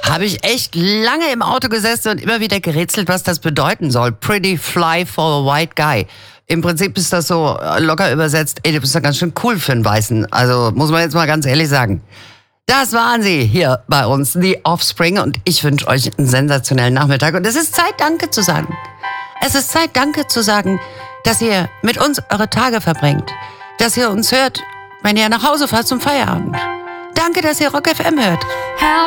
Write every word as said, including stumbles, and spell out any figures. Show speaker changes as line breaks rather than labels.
Habe ich echt lange im Auto gesessen und immer wieder gerätselt, was das bedeuten soll. Pretty fly for a white guy. Im Prinzip ist das so locker übersetzt, ey, du bist doch ganz schön cool für einen Weißen. Also muss man jetzt mal ganz ehrlich sagen. Das waren sie hier bei uns, The Offspring. Und ich wünsche euch einen sensationellen Nachmittag. Und es ist Zeit, Danke zu sagen. Es ist Zeit, Danke zu sagen, dass ihr mit uns eure Tage verbringt. Dass ihr uns hört, wenn ihr nach Hause fahrt zum Feierabend. Danke, dass ihr Rock F M hört.